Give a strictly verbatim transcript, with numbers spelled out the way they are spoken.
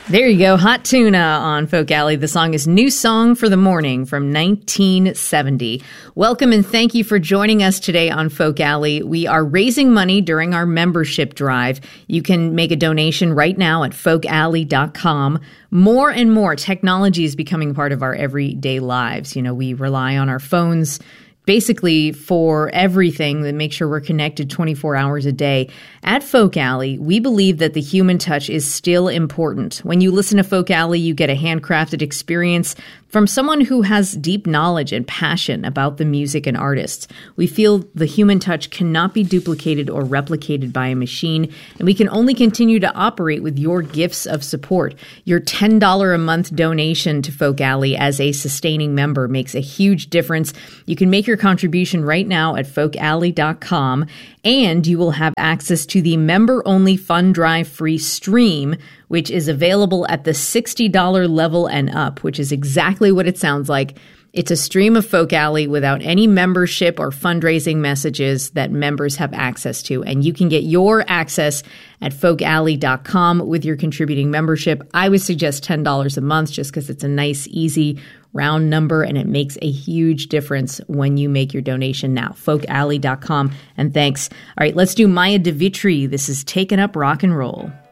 There you go, Hot Tuna on Folk Alley. The song is New Song for the Morning from nineteen seventy. Welcome and thank you for joining us today on Folk Alley. We are raising money during our membership drive. You can make a donation right now at folk alley dot com. More and more technology is becoming part of our everyday lives. You know, we rely on our phones basically for everything that makes sure we're connected twenty-four hours a day. At Folk Alley, we believe that the human touch is still important. When you listen to Folk Alley, you get a handcrafted experience from someone who has deep knowledge and passion about the music and artists. We feel the human touch cannot be duplicated or replicated by a machine, and we can only continue to operate with your gifts of support. Your ten dollars a month donation to Folk Alley as a sustaining member makes a huge difference. You can make your contribution right now at folk alley dot com, and you will have access to the member-only Fund Drive free stream, which is available at the sixty dollars level and up, which is exactly what it sounds like. It's a stream of Folk Alley without any membership or fundraising messages that members have access to. And you can get your access at folk alley dot com with your contributing membership. I would suggest ten dollars a month just because it's a nice, easy, round number, and it makes a huge difference when you make your donation now. folk alley dot com. And thanks. All right, let's do Maya DeVitri. This is Taken Up Rock and Roll.